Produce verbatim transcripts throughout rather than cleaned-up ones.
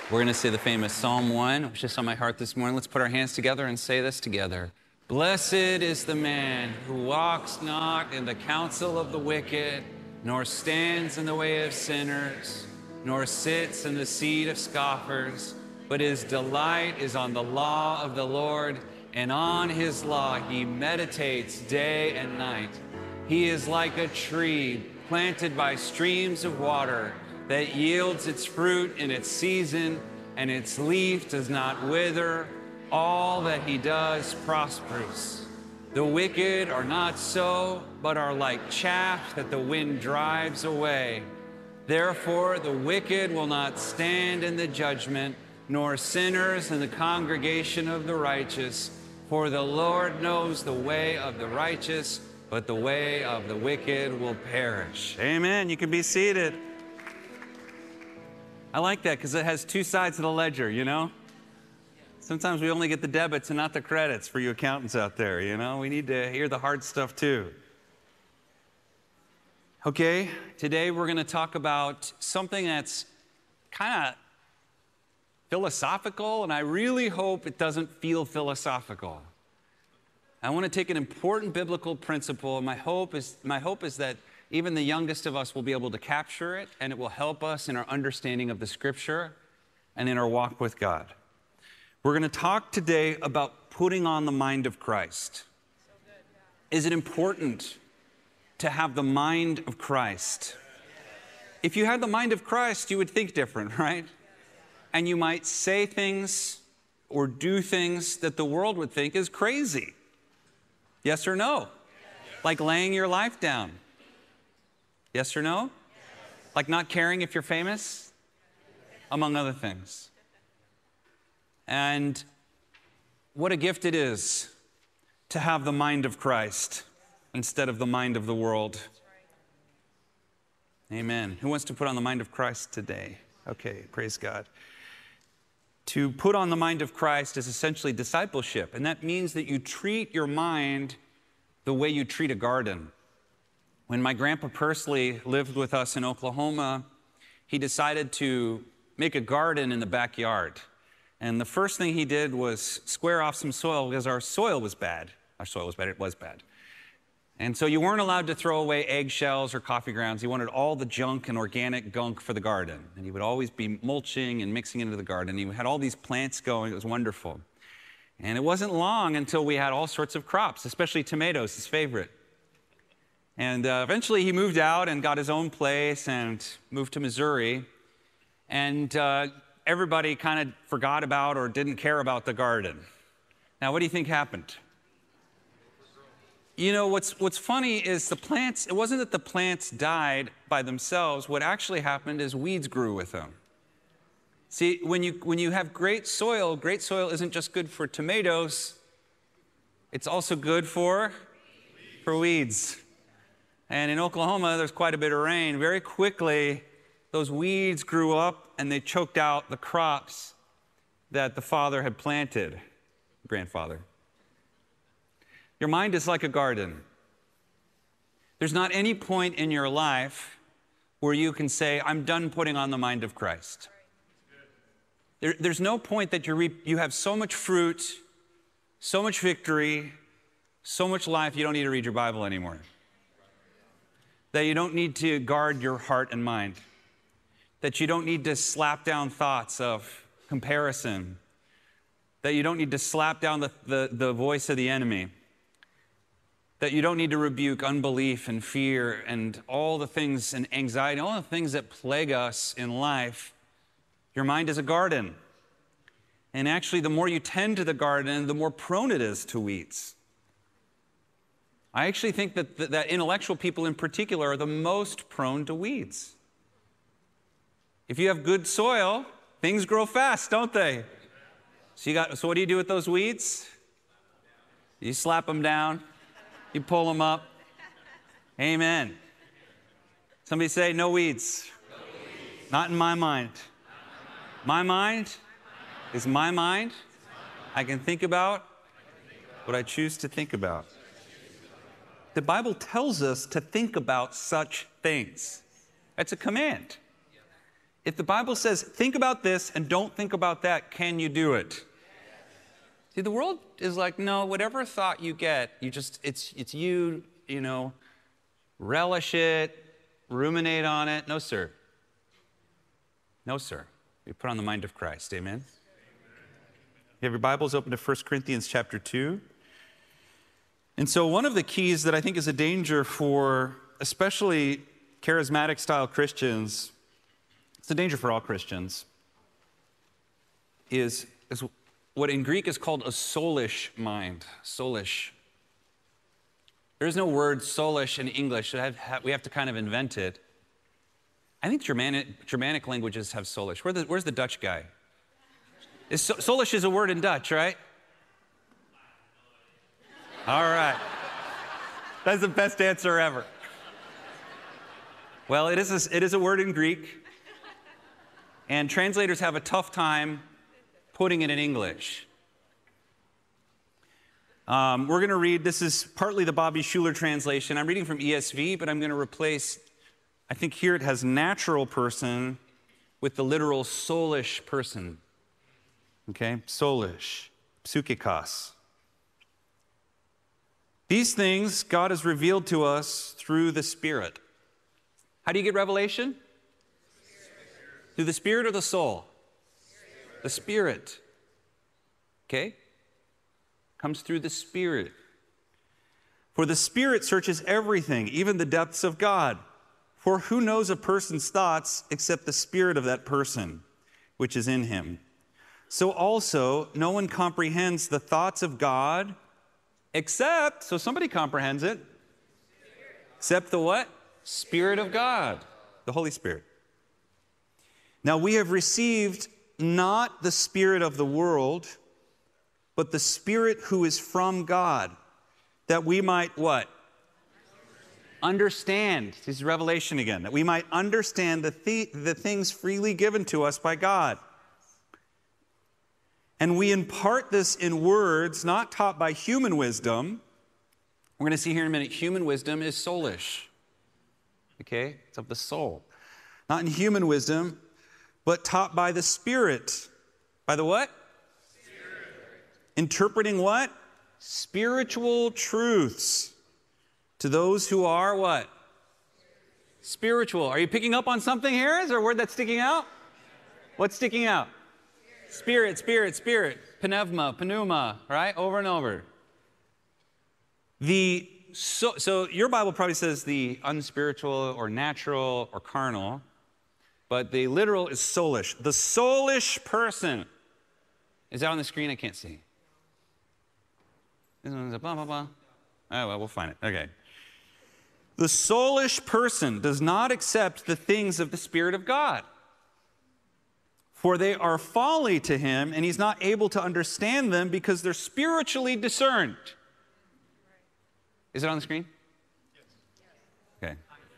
We're going to say the famous Psalm one, which is on my heart this morning. Let's put our hands together and say this together. Blessed is the man who walks not in the counsel of the wicked, nor stands in the way of sinners, nor sits in the seat of scoffers, but his delight is on the law of the Lord, and on his law he meditates day and night. He is like a tree planted by streams of water, that yields its fruit in its season, and its leaf does not wither. All that he does prospers. The wicked are not so, but are like chaff that the wind drives away. Therefore, the wicked will not stand in the judgment, nor sinners in the congregation of the righteous. For the Lord knows the way of the righteous, but the way of the wicked will perish. Amen. You can be seated. I like that because it has two sides of the ledger, you know? Sometimes we only get the debits and not the credits for you accountants out there, you know? We need to hear the hard stuff too. Okay, today we're going to talk about something that's kind of philosophical, and I really hope it doesn't feel philosophical. I want to take an important biblical principle, and my hope is, my hope is that even the youngest of us will be able to capture it, and it will help us in our understanding of the Scripture and in our walk with God. We're going to talk today about putting on the mind of Christ. Is it important to have the mind of Christ? If you had the mind of Christ, you would think different, right? And you might say things or do things that the world would think is crazy. Yes or no? Like laying your life down. Yes or no? Like not caring if you're famous, among other things. And what a gift it is to have the mind of Christ instead of the mind of the world. Amen. Who wants to put on the mind of Christ today? Okay, praise God. To put on the mind of Christ is essentially discipleship, and that means that you treat your mind the way you treat a garden. When my grandpa Pursley lived with us in Oklahoma, he decided to make a garden in the backyard. And the first thing he did was square off some soil because our soil was bad. Our soil was bad, it was bad. And so you weren't allowed to throw away eggshells or coffee grounds. He wanted all the junk and organic gunk for the garden. And he would always be mulching and mixing into the garden. He had all these plants going, it was wonderful. And it wasn't long until we had all sorts of crops, especially tomatoes, his favorite. And uh, eventually he moved out and got his own place and moved to Missouri. And uh, everybody kind of forgot about or didn't care about the garden. Now, what do you think happened? You know, what's, what's funny is the plants, it wasn't that the plants died by themselves. What actually happened is weeds grew with them. See, when you, when you have great soil, great soil isn't just good for tomatoes, it's also good for, for weeds. And in Oklahoma, there's quite a bit of rain. Very quickly, those weeds grew up and they choked out the crops that the father had planted, grandfather. Your mind is like a garden. There's not any point in your life where you can say, I'm done putting on the mind of Christ. There, there's no point that you reap, you have so much fruit, so much victory, so much life, you don't need to read your Bible anymore. That you don't need to guard your heart and mind. That you don't need to slap down thoughts of comparison. That you don't need to slap down the, the, the voice of the enemy. That you don't need to rebuke unbelief and fear and all the things and anxiety, all the things that plague us in life. Your mind is a garden. And actually, the more you tend to the garden, the more prone it is to weeds. I actually think that, that, that intellectual people in particular are the most prone to weeds. If you have good soil, things grow fast, don't they? So, you got, so what do you do with those weeds? You slap them down. You pull them up. Amen. Somebody say, no weeds. No weeds. Not in my mind. My mind is my mind. I can think about what I choose to think about. The Bible tells us to think about such things. That's a command. If the Bible says, think about this and don't think about that, can you do it? See, the world is like, no, whatever thought you get, you just, it's, it's you, you know, relish it, ruminate on it. No, sir. No, sir. We put on the mind of Christ. Amen? You have your Bibles open to First Corinthians chapter two. And so one of the keys that I think is a danger for especially charismatic style Christians, it's a danger for all Christians, is, is what in Greek is called a soulish mind. Soulish. There is no word soulish in English. We have to kind of invent it. I think Germanic, Germanic languages have soulish. Where the, where's the Dutch guy? Is, soulish is a word in Dutch, right? All right. That's the best answer ever. Well, it is a, it is a word in Greek, and translators have a tough time putting it in English. Um, we're going to read, this is partly the Bobby Schuller translation. I'm reading from E S V, but I'm going to replace, I think here it has natural person with the literal soulish person. Okay, soulish, psychikos. These things God has revealed to us through the Spirit. How do you get revelation? Spirit. Through the Spirit or the soul? Spirit. The Spirit. Okay? Comes through the Spirit. For the Spirit searches everything, even the depths of God. For who knows a person's thoughts except the spirit of that person, which is in him? So also, no one comprehends the thoughts of God except, so somebody comprehends it, except the what? Spirit of God, the Holy Spirit. Now we have received not the spirit of the world, but the Spirit who is from God, that we might what? Understand. This is Revelation again. That we might understand the, th- the things freely given to us by God. And we impart this in words not taught by human wisdom. We're going to see here in a minute, human wisdom is soulish. Okay? It's of the soul. Not in human wisdom, but taught by the Spirit. By the what? Interpreting what? Spiritual truths to those who are what? Spiritual. Are you picking up on something here? Is there a word that's sticking out? What's sticking out? Spirit, spirit, spirit. Pneuma, pneuma, right? Over and over. The so, so your Bible probably says the unspiritual or natural or carnal, but the literal is soulish. The soulish person. Is that on the screen? I can't see. This one's a blah, blah, blah. Oh, well, we'll find it. Okay. The soulish person does not accept the things of the Spirit of God, for they are folly to him, and he's not able to understand them because they're spiritually discerned. Is it on the screen? Okay.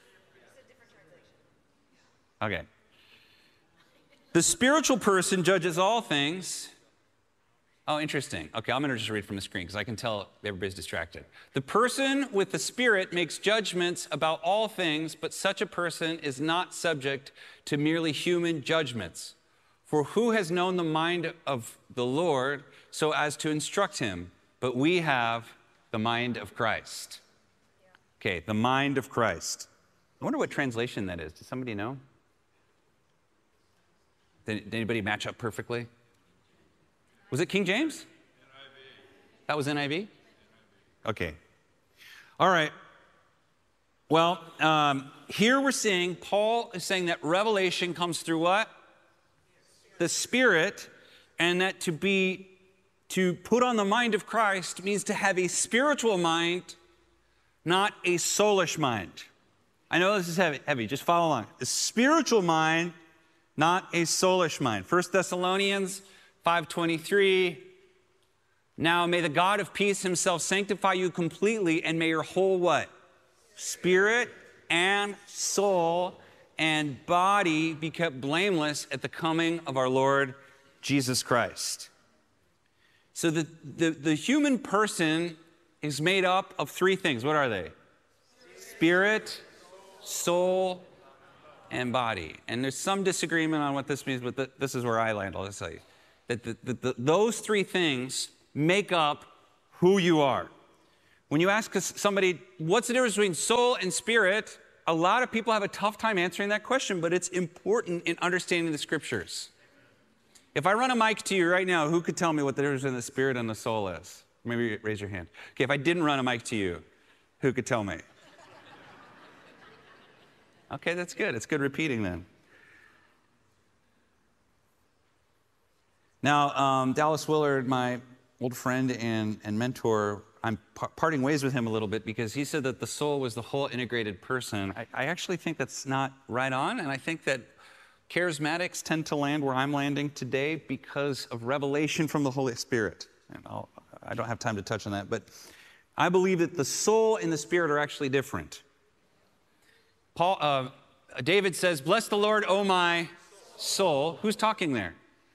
Okay. The spiritual person judges all things. Oh, interesting. Okay, I'm going to just read from the screen because I can tell everybody's distracted. The person with the Spirit makes judgments about all things, but such a person is not subject to merely human judgments. For who has known the mind of the Lord so as to instruct him? But we have the mind of Christ. Okay, the mind of Christ. I wonder what translation that is. Does somebody know? Did anybody match up perfectly? Was it King James? N I V. That was N I V? N I V. Okay. All right. Well, um, here we're seeing, Paul is saying that revelation comes through what? The Spirit, and that to be, to put on the mind of Christ means to have a spiritual mind, not a soulish mind. I know this is heavy, heavy. Just follow along. A spiritual mind, not a soulish mind. First Thessalonians five twenty-three, now may the God of peace himself sanctify you completely, and may your whole what? Spirit and soul and body be kept blameless at the coming of our Lord Jesus Christ. So the, the, the human person is made up of three things. What are they? Spirit, soul, and body. And there's some disagreement on what this means, but th- this is where I land. I'll just tell you that the, the, the, those three things make up who you are. When you ask somebody, what's the difference between soul and spirit? A lot of people have a tough time answering that question, but it's important in understanding the scriptures. If I run a mic to you right now, who could tell me what the difference between the spirit and the soul is? Maybe raise your hand. Okay, if I didn't run a mic to you, who could tell me? Okay, that's good. It's good repeating then. Now, um, Dallas Willard, my old friend and, and mentor, I'm p- parting ways with him a little bit because he said that the soul was the whole integrated person. I, I actually think that's not right on, and I think that charismatics tend to land where I'm landing today because of revelation from the Holy Spirit. And I'll, I don't have time to touch on that, but I believe that the soul and the spirit are actually different. Paul, uh, David says, "Bless the Lord, O my soul." Who's talking there?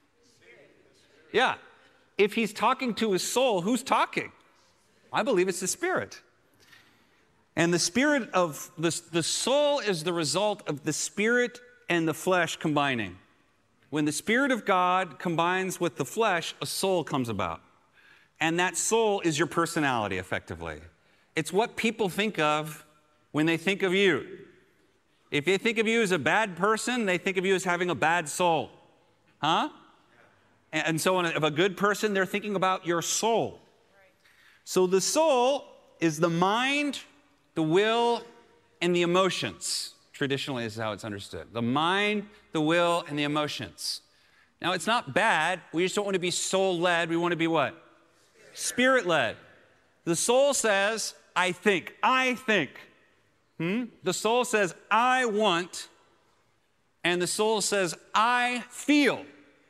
Yeah. If he's talking to his soul, who's talking? I believe it's the spirit. And the spirit of the, the soul is the result of the spirit and the flesh combining. When the Spirit of God combines with the flesh, a soul comes about. And that soul is your personality, effectively. It's what people think of when they think of you. If they think of you as a bad person, they think of you as having a bad soul. Huh? And so if a good person, they're thinking about your soul. So the soul is the mind, the will, and the emotions. Traditionally, this is how it's understood. The mind, the will, and the emotions. Now, it's not bad. We just don't want to be soul-led. We want to be what? Spirit-led. The soul says, I think. I think. Hmm? The soul says, I want. And the soul says, I feel.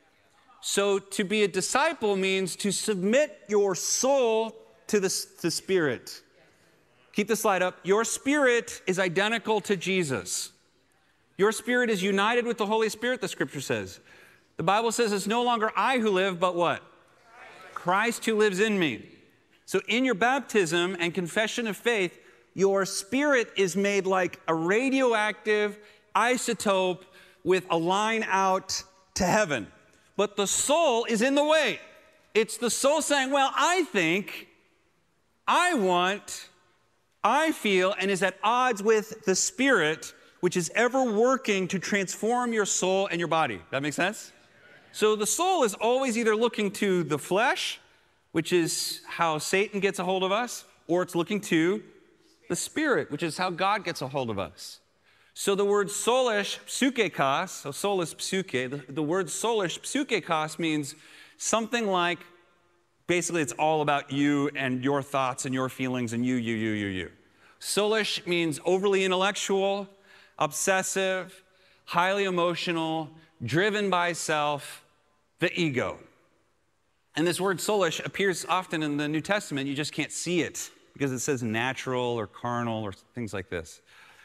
So to be a disciple means to submit your soul to the, the Spirit. Keep the slide up. Your spirit is identical to Jesus. Your spirit is united with the Holy Spirit, the scripture says. The Bible says it's no longer I who live, but what? Christ who lives in me. So in your baptism and confession of faith, your spirit is made like a radioactive isotope with a line out to heaven. But the soul is in the way. It's the soul saying, well, I think, I want, I feel, and is at odds with the Spirit, which is ever working to transform your soul and your body. That make sense? So the soul is always either looking to the flesh, which is how Satan gets a hold of us, or it's looking to the Spirit, which is how God gets a hold of us. So the word soulish psuchikos, so soulish psuche, the, the word soulish psuchikos means something like, basically it's all about you and your thoughts and your feelings and you, you, you, you, you. Soulish means overly intellectual, obsessive, highly emotional, driven by self, the ego. And this word soulish appears often in the New Testament. You just can't see it because it says natural or carnal or things like this.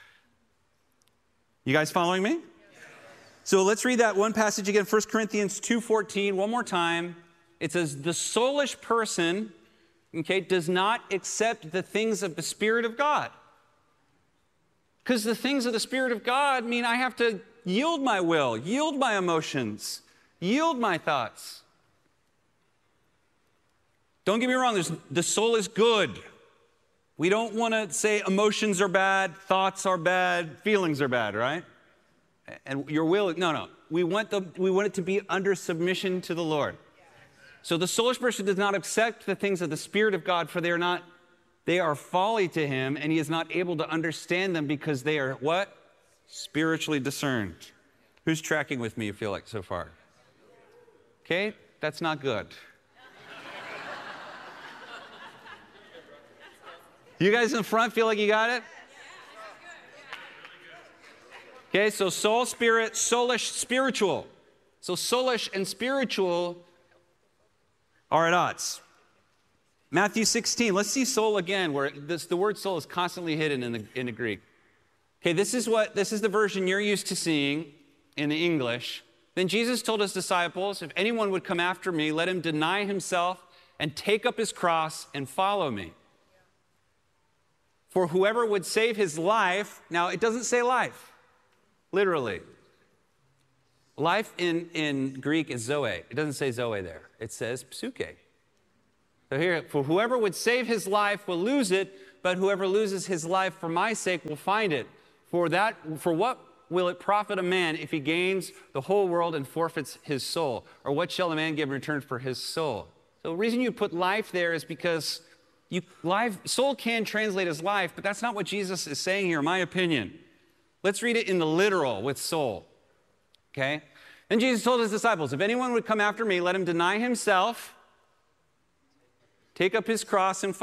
You guys following me? So let's read that one passage again, First Corinthians two fourteen, one more time. It says, the soulish person, okay, does not accept the things of the Spirit of God. Because the things of the Spirit of God mean I have to yield my will, yield my emotions, yield my thoughts. Don't get me wrong, there's, the soul is good. We don't want to say emotions are bad, thoughts are bad, feelings are bad, right? And your will, no, no. We want, the, we want it to be under submission to the Lord. So the soulish person does not accept the things of the Spirit of God, for they are not, they are folly to him, and he is not able to understand them because they are what? Spiritually discerned. Who's tracking with me, you feel like, so far? Okay, that's not good. You guys in the front feel like you got it? Okay, so soul, spirit, soulish, spiritual. So soulish and spiritual are at odds. Matthew sixteen, let's see soul again, where this, the word soul is constantly hidden in the, in the Greek. Okay, this is what this is the version you're used to seeing in the English. Then Jesus told his disciples, if anyone would come after me, let him deny himself and take up his cross and follow me. For whoever would save his life, now it doesn't say life. literally. Life in, in Greek is zoe. It doesn't say zoe there. It says psuche. So here, for whoever would save his life will lose it, but whoever loses his life for my sake will find it. For that, for what will it profit a man if he gains the whole world and forfeits his soul? Or what shall a man give in return for his soul? So the reason you put life there is because you, life, soul can translate as life, but that's not what Jesus is saying here, in my opinion. Let's read it in the literal with soul. Okay? Then Jesus told his disciples, if anyone would come after me, let him deny himself, take up his cross and follow